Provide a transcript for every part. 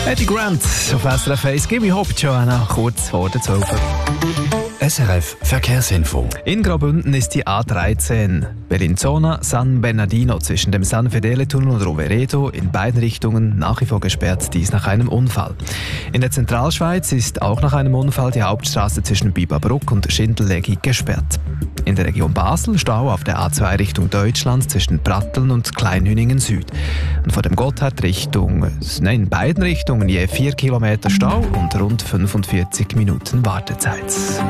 Eddie Grant auf SRF 1. Gimme Hope, Joanna, kurz vor der 12. SRF Verkehrsinfo. In Graubünden ist die A13 Bellinzona-San Bernardino zwischen dem San Fedele-Tunnel und Rovereto in beiden Richtungen nach wie vor gesperrt, dies nach einem Unfall. In der Zentralschweiz ist auch nach einem Unfall die Hauptstraße zwischen Bibabruck und Schindellegi gesperrt. In der Region Basel Stau auf der A2 Richtung Deutschland zwischen Pratteln und Kleinhüningen Süd. Und von dem Gotthard in beiden Richtungen je 4 Kilometer Stau und rund 45 Minuten Wartezeit.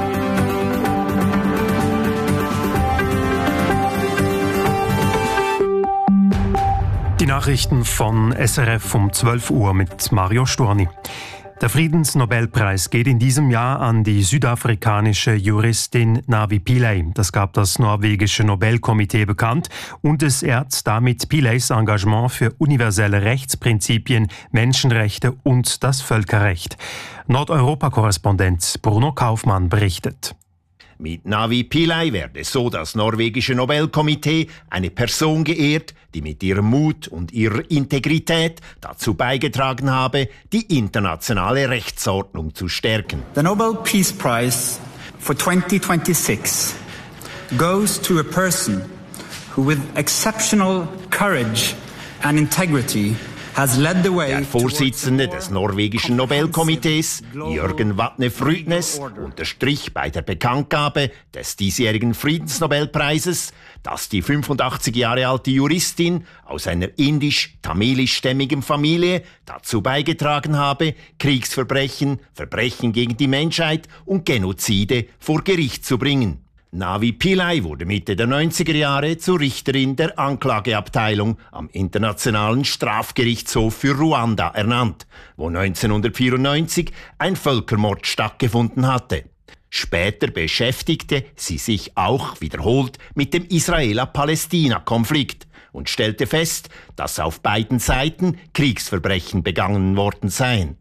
Die Nachrichten von SRF um 12 Uhr mit Mario Storni. Der Friedensnobelpreis geht in diesem Jahr an die südafrikanische Juristin Navi Pillay. Das gab das norwegische Nobelkomitee bekannt und es ehrt damit Pillays Engagement für universelle Rechtsprinzipien, Menschenrechte und das Völkerrecht. Nordeuropa-Korrespondent Bruno Kaufmann berichtet. Mit Navi Pillay werde so das norwegische Nobelkomitee eine Person geehrt, die mit ihrem Mut und ihrer Integrität dazu beigetragen habe, die internationale Rechtsordnung zu stärken. The Nobel Peace Prize for 2026 goes to a person who with exceptional courage and integrity has led the way. Der Vorsitzende des norwegischen Nobelkomitees, Jørgen Vatne Frydnes, unterstrich bei der Bekanntgabe des diesjährigen Friedensnobelpreises, dass die 85 Jahre alte Juristin aus einer indisch-tamilischstämmigen Familie dazu beigetragen habe, Kriegsverbrechen, Verbrechen gegen die Menschheit und Genozide vor Gericht zu bringen. Navi Pillay wurde Mitte der 90er Jahre zur Richterin der Anklageabteilung am Internationalen Strafgerichtshof für Ruanda ernannt, wo 1994 ein Völkermord stattgefunden hatte. Später beschäftigte sie sich auch wiederholt mit dem Israel-Palästina-Konflikt und stellte fest, dass auf beiden Seiten Kriegsverbrechen begangen worden seien.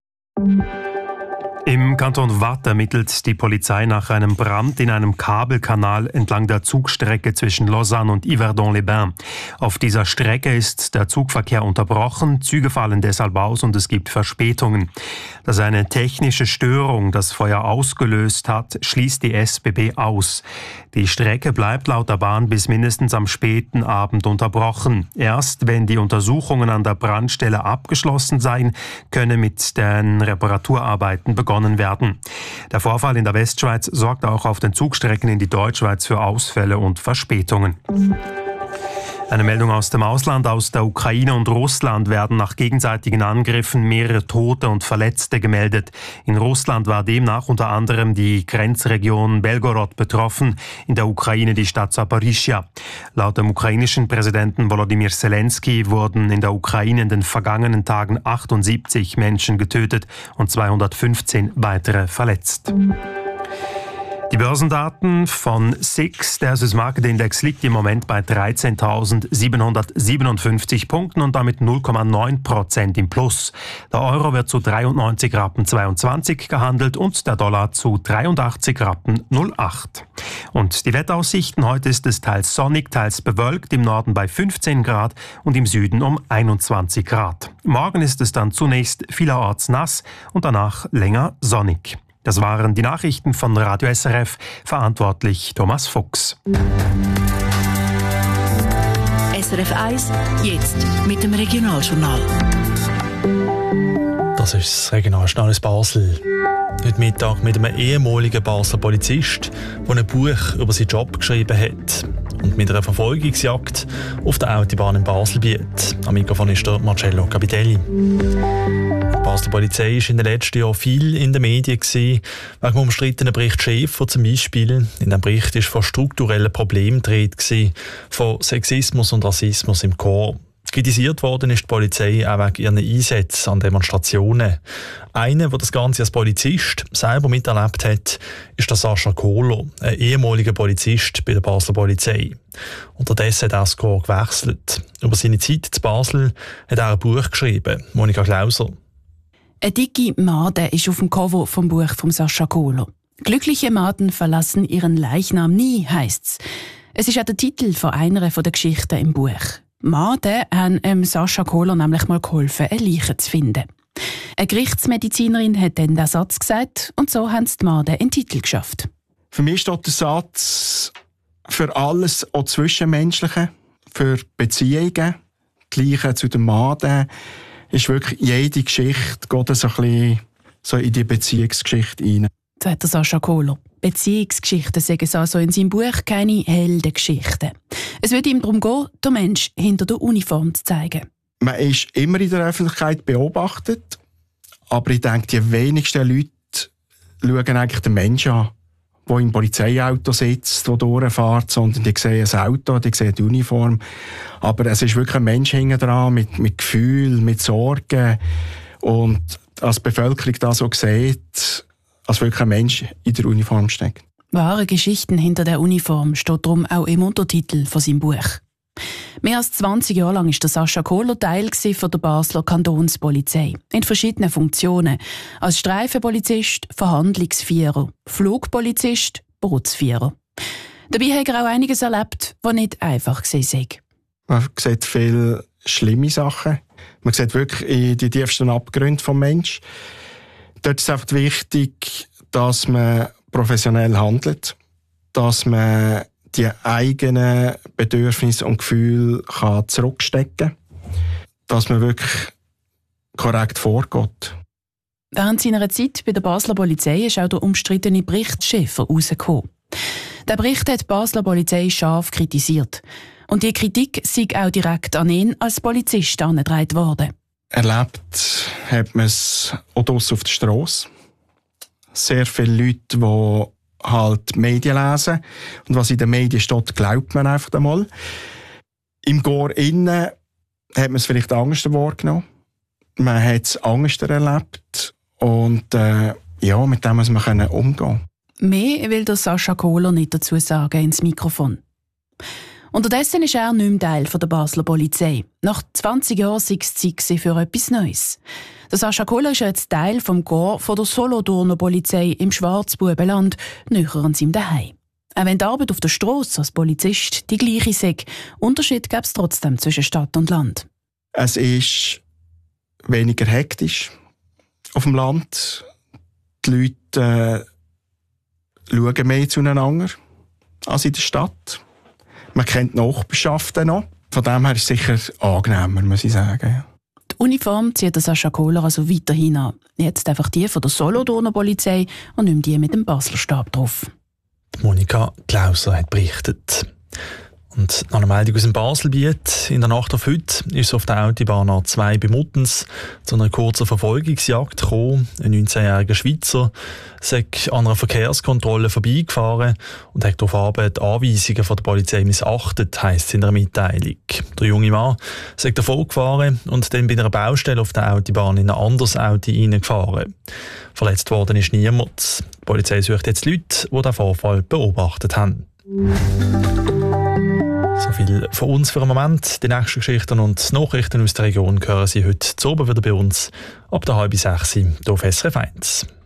Im Kanton Waadt ermittelt die Polizei nach einem Brand in einem Kabelkanal entlang der Zugstrecke zwischen Lausanne und Yverdon-les-Bains. Auf dieser Strecke ist der Zugverkehr unterbrochen, Züge fallen deshalb aus und es gibt Verspätungen. Dass eine technische Störung das Feuer ausgelöst hat, schließt die SBB aus. Die Strecke bleibt laut der Bahn bis mindestens am späten Abend unterbrochen. Erst wenn die Untersuchungen an der Brandstelle abgeschlossen seien, könne mit den Reparaturarbeiten begonnen werden. Der Vorfall in der Westschweiz sorgt auch auf den Zugstrecken in die Deutschschweiz für Ausfälle und Verspätungen. Eine Meldung aus dem Ausland. Aus der Ukraine und Russland werden nach gegenseitigen Angriffen mehrere Tote und Verletzte gemeldet. In Russland war demnach unter anderem die Grenzregion Belgorod betroffen, in der Ukraine die Stadt Saporischschja. Laut dem ukrainischen Präsidenten Volodymyr Zelensky wurden in der Ukraine in den vergangenen Tagen 78 Menschen getötet und 215 weitere verletzt. Die Börsendaten von SIX, der Swiss Market Index, liegt im Moment bei 13.757 Punkten und damit 0,9% im Plus. Der Euro wird zu 93,22 Rappen gehandelt und der Dollar zu 83,08 Rappen. Und die Wetteraussichten: Heute ist es teils sonnig, teils bewölkt, im Norden bei 15 Grad und im Süden um 21 Grad. Morgen ist es dann zunächst vielerorts nass und danach länger sonnig. Das waren die Nachrichten von Radio SRF, verantwortlich Thomas Fuchs. SRF 1, jetzt mit dem Regionaljournal. Das ist das Regionaljournal aus Basel. Heute Mittag mit einem ehemaligen Basler Polizist, der ein Buch über seinen Job geschrieben hat. Und mit einer Verfolgungsjagd auf der Autobahn in Baselbiet. Am Mikrofon ist der Marcello Capitelli. Die Basler Polizei war in den letzten Jahren viel in den Medien wegen dem umstrittenen Bericht Schäfer zum Beispiel. In diesem Bericht war von strukturellen Problemen die Rede, von Sexismus und Rassismus im Korps. Kritisiert worden ist die Polizei auch wegen ihren Einsätzen an Demonstrationen. Einer, der das Ganze als Polizist selber miterlebt hat, ist der Sascha Kohler, ein ehemaliger Polizist bei der Basler Polizei. Unterdessen hat er das Korps gewechselt. Über seine Zeit in Basel hat er ein Buch geschrieben. Monika Klauser. Eine dicke Made ist auf dem Cover vom Buch von Sascha Kohler. Glückliche Maden verlassen ihren Leichnam nie, heisst's. Es ist auch der Titel von einer der Geschichten im Buch. Maden haben Sascha Kohler nämlich mal geholfen, eine Leiche zu finden. Eine Gerichtsmedizinerin hat dann den Satz gesagt und so haben die Maden einen Titel geschafft. Für mich steht der Satz für alles, auch Zwischenmenschliche, für Beziehungen, Gleiche zu den Maden, ist wirklich jede Geschichte, geht so ein bisschen so in die Beziehungsgeschichte rein. Sagt der Sascha Kohler. Beziehungsgeschichten sagen also in seinem Buch keine Heldengeschichten. Es wird ihm darum gehen, den Menschen hinter der Uniform zu zeigen. Man ist immer in der Öffentlichkeit beobachtet, aber ich denke, die wenigsten Leute schauen eigentlich den Menschen an, der im Polizeiauto sitzt, der durchfährt, sondern die sehen ein Auto, die sehen die Uniform. Aber es ist wirklich ein Mensch hinten dran, mit Gefühl, mit Sorgen. Und als die Bevölkerung das so sieht, als wirklich ein Mensch in der Uniform steckt. Wahre Geschichten hinter der Uniform steht darum auch im Untertitel von seinem Buch. Mehr als 20 Jahre lang war der Sascha Kohler Teil von der Basler Kantonspolizei. In verschiedenen Funktionen. Als Streifenpolizist, Verhandlungsführer, Flugpolizist, Bootsführer. Dabei hat er auch einiges erlebt, was nicht einfach war. Man sieht viele schlimme Sachen. Man sieht wirklich in die tiefsten Abgründe des Menschen. Dort ist es einfach wichtig, dass man professionell handelt, dass man die eigenen Bedürfnisse und Gefühle zurückstecken kann, dass man wirklich korrekt vorgeht. Während seiner Zeit bei der Basler Polizei ist auch der umstrittene Bericht Schäfer herausgekommen. Der Bericht hat die Basler Polizei scharf kritisiert. Und die Kritik sei auch direkt an ihn als Polizist herangetragen worden. Erlebt hat man es auch draussen auf der Strasse. Sehr viele Leute, die halt Medien lesen. Und was in den Medien steht, glaubt man einfach einmal. Im Chor innen hat man es vielleicht Angst wahrgenommen. Man hat es Angst erlebt. Und mit dem muss man umgehen. Mehr will der Sascha Kohler nicht dazu sagen ins Mikrofon. Unterdessen ist er nicht mehr Teil der Basler Polizei. Nach 20 Jahren sei es Zeit für etwas Neues. Der Sascha Kohler ist jetzt Teil des Corps der Solothurner Polizei im Schwarzbubenland, näher an seinem Zuhause. Auch wenn die Arbeit auf der Strasse als Polizist die gleiche sei, Unterschied gäbe es trotzdem zwischen Stadt und Land. Es ist weniger hektisch auf dem Land. Die Leute schauen mehr zueinander als in der Stadt. Man kennt die Nachbarschaften noch. Von dem her ist es sicher angenehmer, muss ich sagen. Die Uniform zieht der Sascha Kohler also weiterhin an. Jetzt einfach die von der Solothurner Polizei und nicht die mit dem Basler Stab drauf. Monika Klauser hat berichtet. Und nach einer Meldung aus dem Baselbiet in der Nacht auf heute ist es auf der Autobahn A2 bei Muttens zu einer kurzen Verfolgungsjagd gekommen. Ein 19-jähriger Schweizer sei an einer Verkehrskontrolle vorbeigefahren und hat darauf die Anweisungen von der Polizei missachtet, heisst es in der Mitteilung. Der junge Mann sei davon gefahren und dann bei einer Baustelle auf der Autobahn in ein anderes Auto reingefahren. Verletzt worden ist niemand. Die Polizei sucht jetzt Leute, die den Vorfall beobachtet haben. So viel von uns für einen Moment. Die nächsten Geschichten und Nachrichten aus der Region hören Sie heute zu oben wieder bei uns ab der 5:30 hier auf SRF 1.